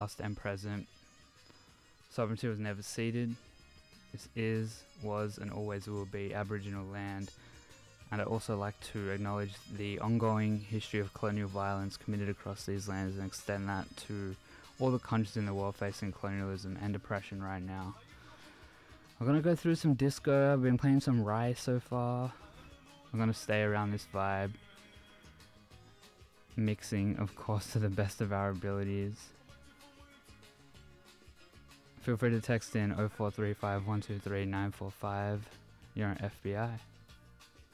past and present. Sovereignty was never ceded. This is, was, and always will be Aboriginal land. And I'd also like to acknowledge the ongoing history of colonial violence committed across these lands and extend that to all the countries in the world facing colonialism and oppression right now. I'm gonna go through some disco. I've been playing some Rai so far. I'm gonna stay around this vibe, mixing, of course, to the best of our abilities. Feel free to text in 0435 123 945. You're on FBI.